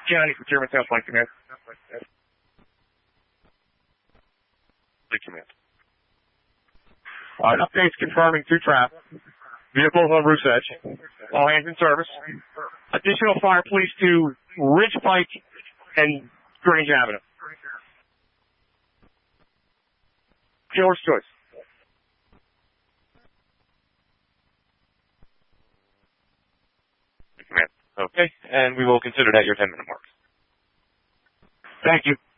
County Procurement South Flight Command. Flight Command. All right, updates confirming to traffic. Vehicles on Roos Edge. All hands in service. Additional fire police to Ridge Pike and Grange Avenue. Killer's choice. Command. Okay, and we will consider that your 10-minute mark. Thank you.